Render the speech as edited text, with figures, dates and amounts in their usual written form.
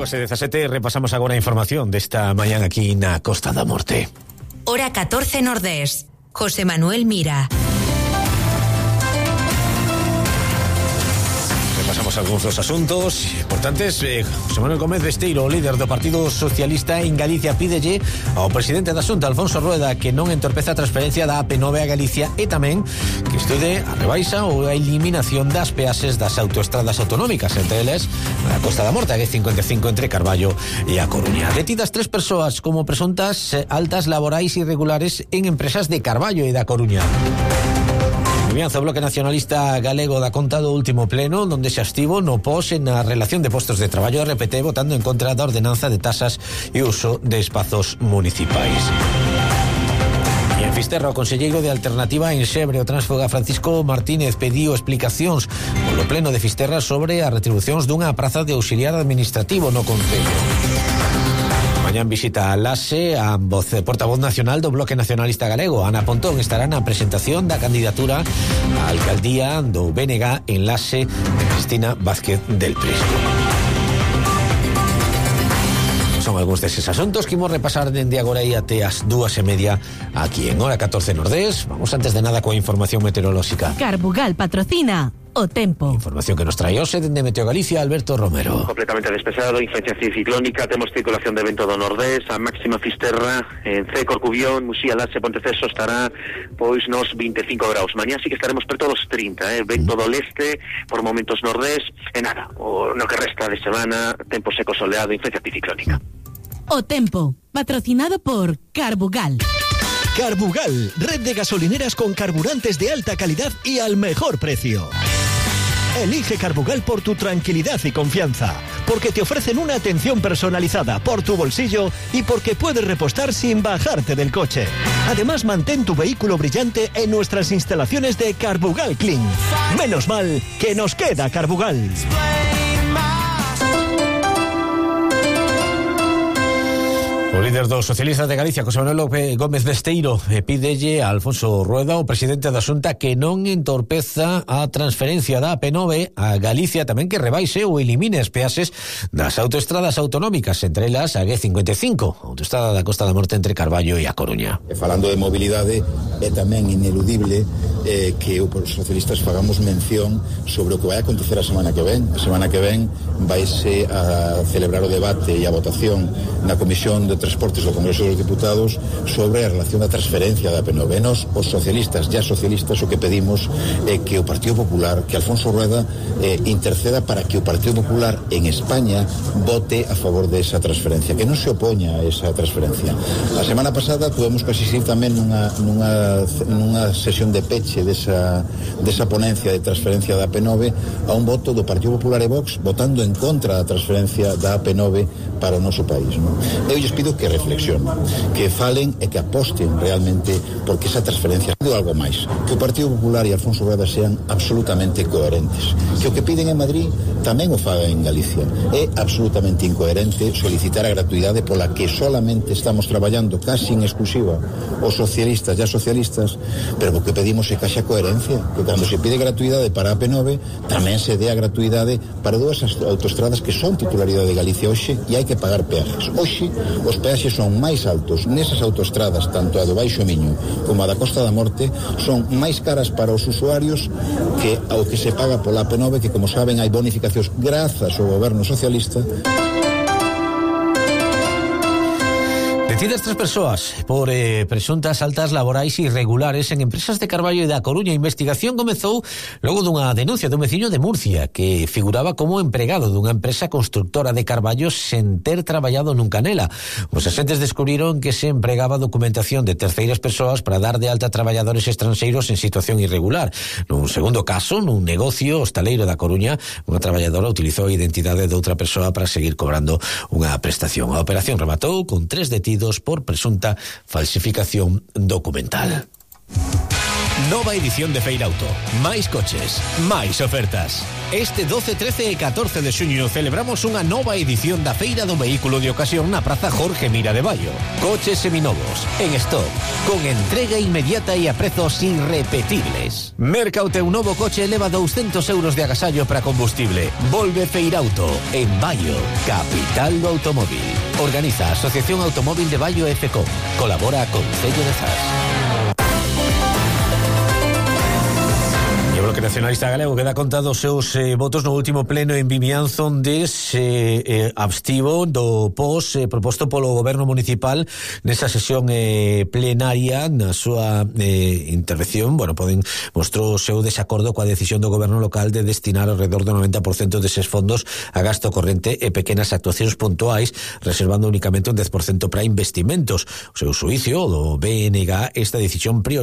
2:17, repasamos agora a información desta mañán aquí na Costa da Morte. Hora 14 Nordés. José Manuel Mira. Repasamos algúns dos asuntos importantes. José Manuel Gómez Besteiro, o líder do Partido Socialista en Galicia, pídelle ao presidente da Xunta, Alfonso Rueda, que non entorpeza a transferencia da AP9 a Galicia e tamén que estude a rebaixa ou a eliminación das peaxes das autoestradas autonómicas, entre eles a Costa da Morte, a G55 entre Carballo e a Coruña. Detidas 3 persoas como presuntas altas laborais irregulares en empresas de Carballo e da Coruña. O Bloque Nacionalista Galego dá conta do último pleno onde se estivo no pos na relación de postos de traballo RPT, votando en contra da ordenanza de tasas e uso de espazos municipais. E en Fisterra, o conselleiro de Alternativa en Sebre, o tránsfuga Francisco Martínez, pediu explicacións polo pleno de Fisterra sobre as retribucións dunha praza de auxiliar administrativo no concello. Mañán visita a LASE a portavoz nacional do Bloque Nacionalista Galego. Ana Pontón estará na presentación da candidatura á alcaldía do BNG en LASE de Cristina Vázquez del Prisco. Son algúns deses asuntos que imos repasar dende agora e até as 2:30 aquí en Hora 14 Nordés. Vamos antes de nada coa información meteorolóxica. Carbugal patrocina o tempo. Información que nos trae hoxe dende Meteo Galicia, Alberto Romero. Completamente despexado, influencia ciclónica, temos circulación de vento do nordés, a máxima Fisterra, en C, Corcubión, Muxía, Laxe, Ponteceso estará pois nos 25 graus. Mañá sí que estaremos preto dos 30, vento do leste, por momentos nordés, e nada, no que resta de semana, tempo seco soleado, influencia ciclónica. O tempo, patrocinado por Carbugal. Carbugal, red de gasolineras con carburantes de alta calidad y al mejor precio. Elige Carbugal por tu tranquilidad y confianza, porque te ofrecen una atención personalizada por tu bolsillo y porque puedes repostar sin bajarte del coche. Además, mantén tu vehículo brillante en nuestras instalaciones de Carbugal Clean. Menos mal que nos queda Carbugal. O líder dos socialistas de Galicia, José Manuel Gómez Besteiro, pídelle a Alfonso Rueda, o presidente da Xunta, que non entorpeza a transferencia da AP9 a Galicia, tamén que rebaixe ou elimine as peaxes das autoestradas autonómicas, entre elas a G55, a autoestrada da Costa da Morte entre Carballo e a Coruña. Falando de mobilidade, é tamén ineludible que os socialistas fagamos mención sobre o que vai acontecer a semana que ven. A semana que ven vaise a celebrar o debate e a votación na Comisión de Transportes do Congreso dos Diputados sobre a relación da transferencia da AP9. Nos, os socialistas, o que pedimos é que o Partido Popular, que Alfonso Rueda interceda para que o Partido Popular en España vote a favor de esa transferencia, que non se opoña a esa transferencia. A semana pasada tuvemos que asistir tamén nunha sesión de peche desa ponencia de transferencia da AP9 a un voto do Partido Popular e Vox votando en contra da transferencia da AP9 para o noso país, non? Eu lles pido que reflexionen, que falen e que aposten realmente porque esa transferencia é algo máis, que o Partido Popular e Alfonso Rueda sean absolutamente coherentes, que o que piden en Madrid tamén o fagan en Galicia. É absolutamente incoherente solicitar a gratuidade pola que solamente estamos traballando casi en exclusiva os socialistas e as socialistas, pero o que pedimos é que haxa coherencia, que cando se pide gratuidade para a AP9 tamén se dé a gratuidade para dúas autoestradas que son titularidade de Galicia hoxe e hai que pagar peajes. Hoxe os peaxes son máis altos nesas autoestradas, tanto a do Baixo Miño como a da Costa da Morte, son máis caras para os usuarios que ao que se paga pola AP9, que como saben hai bonificacións grazas ao goberno socialista. Detidas 3 persoas por presuntas altas laborais irregulares en empresas de Carballo e da Coruña. A investigación comezou logo dunha denuncia dun veciño de Murcia que figuraba como empregado dunha empresa constructora de Carballo sen ter traballado nunca nela. Os agentes descubriron que se empregaba documentación de terceiras persoas para dar de alta a traballadores estranxeiros en situación irregular. Nun segundo caso, nun negocio hostaleiro da Coruña, unha traballadora utilizou a identidade de outra persoa para seguir cobrando unha prestación. A operación rematou con 3 detidos por presunta falsificación documental. Nova edición de Feirauto. Máis coches, máis ofertas. Este 12, 13 e 14 de xuño celebramos unha nova edición da Feira do Vehículo de Ocasión na Praza Jorge Mira de Baio. Coches seminovos, en stock, con entrega inmediata e a prezos irrepetibles. Merca o teu novo coche e leva 200 euros de agasallo para combustible. Volve Feirauto, en Baio, capital do automóvil. Organiza a Asociación Automóvil de Baio FECOM. Colabora Concello de Zas. O Bloque Nacionalista Galego queda contado os seus votos no último pleno en Vimianzo, onde se abstivo do proposto polo Goberno Municipal nesa sesión plenaria. Na súa intervención, mostrou o seu desacordo coa decisión do Goberno local de destinar alrededor do 90% deses fondos a gasto corrente e pequenas actuacións puntuais, reservando únicamente un 10% para investimentos. O seu suicio do BNG, esta decisión prioritaria